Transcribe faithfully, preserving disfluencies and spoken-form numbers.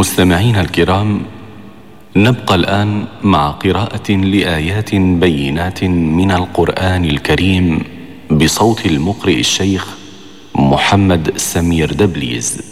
مستمعين الكرام، نبقى الآن مع قراءة لآيات بينات من القرآن الكريم بصوت المقرئ الشيخ محمد سمير دبليز.